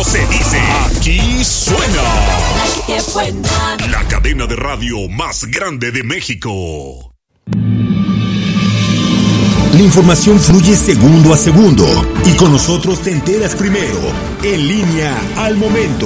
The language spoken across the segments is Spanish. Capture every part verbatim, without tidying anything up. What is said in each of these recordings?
cuando se dice aquí suena. ¡Qué buena! La cadena de radio más grande de México. La información fluye segundo a segundo y con nosotros te enteras primero. En línea al momento.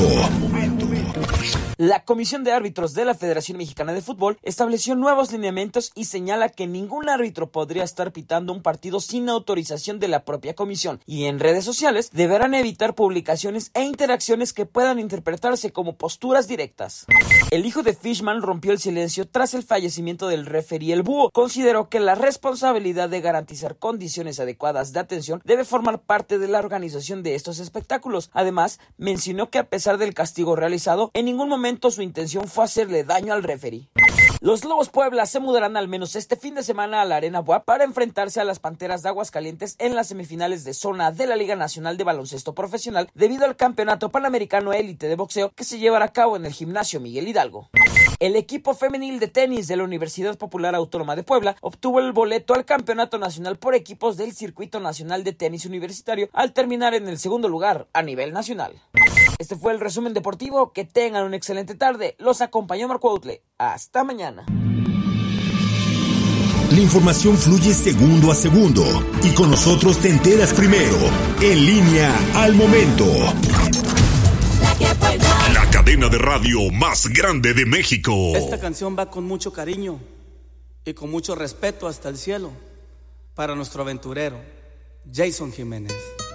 La Comisión de Árbitros de la Federación Mexicana de Fútbol estableció nuevos lineamientos y señala que ningún árbitro podría estar pitando un partido sin autorización de la propia comisión, y en redes sociales deberán evitar publicaciones e interacciones que puedan interpretarse como posturas directas. El hijo de Fishman rompió el silencio tras el fallecimiento del referí El Búho. Consideró que la responsabilidad de garantizar condiciones adecuadas de atención debe formar parte de la organización de estos espectáculos. Además, mencionó que a pesar del castigo realizado, en ningún momento su intención fue hacerle daño al referee. Los Lobos Puebla se mudarán al menos este fin de semana a la Arena B U A P para enfrentarse a las Panteras de Aguascalientes en las semifinales de zona de la Liga Nacional de Baloncesto Profesional debido al Campeonato Panamericano Élite de Boxeo que se llevará a cabo en el Gimnasio Miguel Hidalgo. El equipo femenil de tenis de la Universidad Popular Autónoma de Puebla obtuvo el boleto al Campeonato Nacional por equipos del Circuito Nacional de Tenis Universitario al terminar en el segundo lugar a nivel nacional. Este fue el resumen deportivo. Que tengan una excelente tarde. Los acompañó Marco Outle. Hasta mañana. La información fluye segundo a segundo y con nosotros te enteras primero. En línea al momento. La cadena de radio más grande de México. Esta canción va con mucho cariño y con mucho respeto hasta el cielo para nuestro aventurero Jason Jiménez.